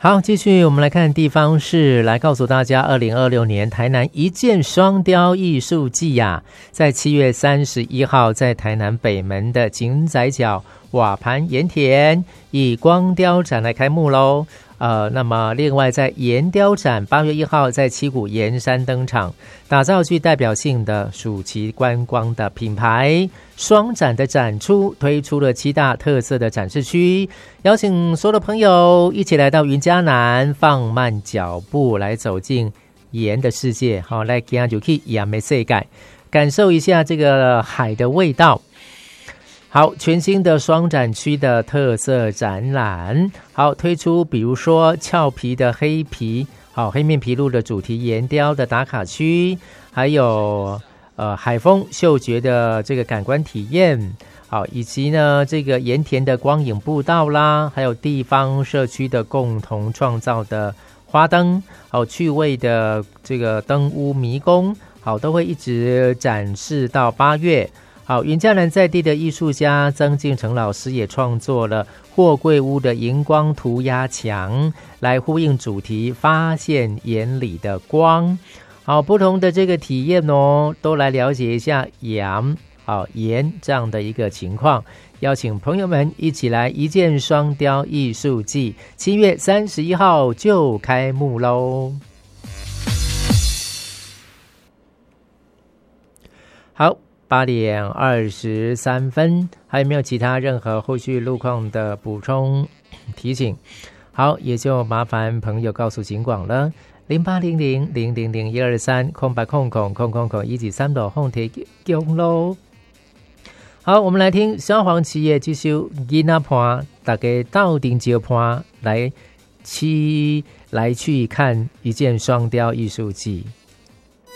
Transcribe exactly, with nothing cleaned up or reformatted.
好，继续我们来看地方事，来告诉大家二零二六年台南一箭双雕艺术季呀、啊，在七月三十一号在台南北门的井仔角瓦盘盐田以光雕展来开幕咯。呃，那么另外在盐雕展八月一号在七股盐山登场，打造具代表性的暑期观光的品牌。双展的展出推出了七大特色的展示区，邀请所有的朋友一起来到云嘉南，放慢脚步来走进盐的世界，好，来今天就去盐的世界感受一下这个海的味道。好，全新的双展区的特色展览，好推出，比如说俏皮的黑皮，好黑面琵鹭的主题岩雕的打卡区，还有呃海风嗅觉的这个感官体验，好以及呢这个盐田的光影步道啦，还有地方社区的共同创造的花灯，好趣味的这个灯屋迷宫，好都会一直展示到八月。好，云嘉南在地的艺术家曾敬成老师也创作了货柜屋的荧光涂鸦墙，来呼应主题，发现眼里的光。好，不同的这个体验哦，都来了解一下盐好盐这样的一个情况。邀请朋友们一起来一箭双雕艺术季，七月三十一号就开幕喽。好。八点二十三分，还有没有其他任何后续路况的补充提醒？好，也就麻烦朋友告诉警广了，零八零零零零零一二三空白空空空空空一至三度空提供喽。好，我们来听消防企业这首囡仔伴，大家斗阵招伴来去来去看一箭双雕艺术季。